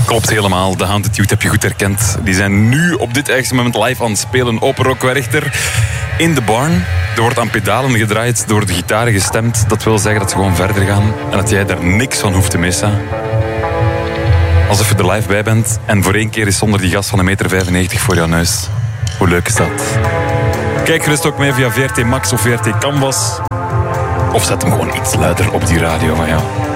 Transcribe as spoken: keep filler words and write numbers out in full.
Klopt helemaal, de Haunted Youth heb je goed herkend. Die zijn nu op dit eigenste moment live aan het spelen. Open Rock Werchter in de barn. Er wordt aan pedalen gedraaid, door de gitaren gestemd. Dat wil zeggen dat ze gewoon verder gaan en dat jij daar niks van hoeft te missen. Alsof je er live bij bent en voor één keer is zonder die gast van een meter vijfennegentig voor jouw neus. Hoe leuk is dat? Kijk gerust ook mee via V R T Max of V R T Canvas. Of zet hem gewoon iets luider op die radio, maar ja...